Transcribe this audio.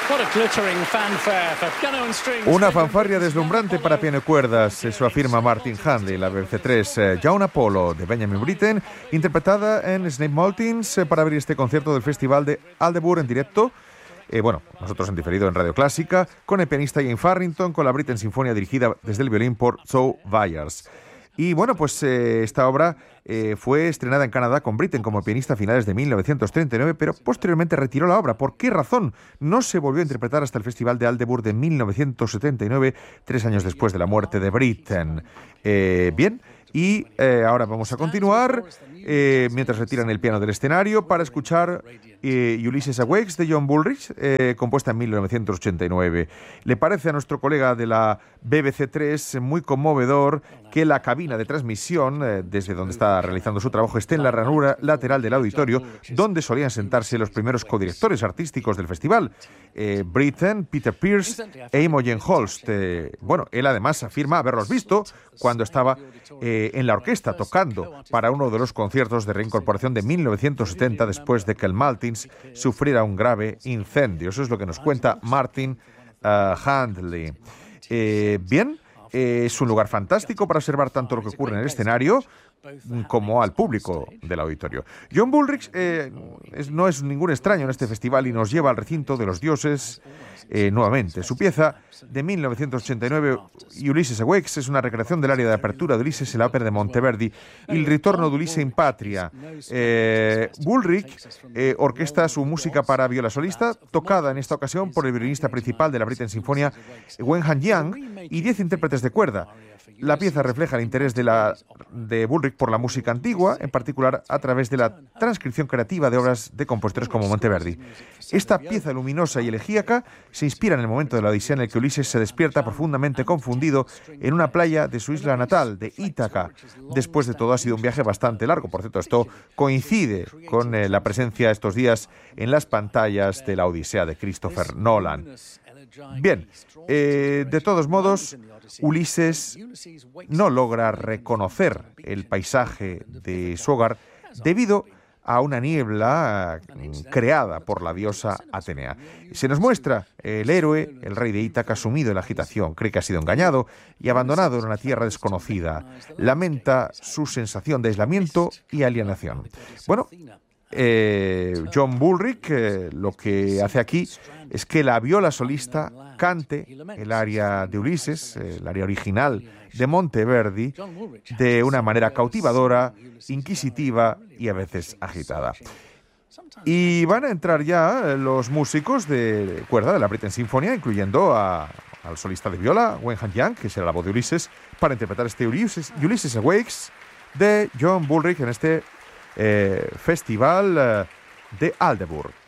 Una fanfarria deslumbrante para piano y cuerdas, eso afirma Martin Handley, la BBC3 John Apollo de Benjamin Britten, interpretada en Snape Maltings para abrir este concierto del Festival de Aldeburgh en directo. Nosotros en diferido en Radio Clásica, con el pianista Ian Farrington, con la Britten Sinfonia dirigida desde el violín por Zoe Byers. Y esta obra fue estrenada en Canadá con Britten como pianista a finales de 1939, pero posteriormente retiró la obra. ¿Por qué razón? No se volvió a interpretar hasta el Festival de Aldeburgh de 1979, 3 años después de la muerte de Britten. Ahora vamos a continuar mientras retiran el piano del escenario para escuchar Ulysses Awakes de John Bullrich, compuesta en 1989. Le parece a nuestro colega de la BBC3 muy conmovedor que la cabina de transmisión, desde donde está realizando su trabajo, esté en la ranura lateral del auditorio, donde solían sentarse los primeros codirectores artísticos del festival, Britten, Peter Pearce e Imogen Holst. Él además afirma haberlos visto cuando estaba en la orquesta tocando para uno de los conciertos de reincorporación de 1970 después de que el Maltings sufriera un grave incendio. Eso es lo que nos cuenta Martin Handley. Es un lugar fantástico para observar tanto lo que ocurre en el escenario como al público del auditorio. John Bullrich no es ningún extraño en este festival y nos lleva al recinto de los dioses nuevamente. Su pieza de 1989, Ulysses Awakes, es una recreación del área de apertura de Ulises en la ópera de Monteverdi y el ritorno de Ulisse in Patria. Bullrich orquesta su música para viola solista, tocada en esta ocasión por el violinista principal de la Britten Sinfonia, Wen-Han Yang, y 10 intérpretes de cuerda. La pieza refleja el interés de Bullrich por la música antigua, en particular a través de la transcripción creativa de obras de compositores como Monteverdi. Esta pieza luminosa y elegíaca se inspira en el momento de la Odisea en el que Ulises se despierta profundamente confundido en una playa de su isla natal, de Ítaca. Después de todo ha sido un viaje bastante largo. Por cierto, esto coincide con la presencia estos días en las pantallas de la Odisea de Christopher Nolan. De todos modos, Ulises no logra reconocer el paisaje de su hogar debido a una niebla creada por la diosa Atenea. Se nos muestra el héroe, el rey de Ítaca, sumido en la agitación. Cree que ha sido engañado y abandonado en una tierra desconocida. Lamenta su sensación de aislamiento y alienación. John Bullrich lo que hace aquí es que la viola solista cante el aria de Ulises, el aria original de Monteverdi, de una manera cautivadora, inquisitiva y a veces agitada. Y van a entrar ya los músicos de cuerda de la Britten Sinfonia, incluyendo al solista de viola, Wen-Han Yang, que será la voz de Ulises, para interpretar este Ulysses Awakes de John Bullrich en este Festival de Aldeburgh.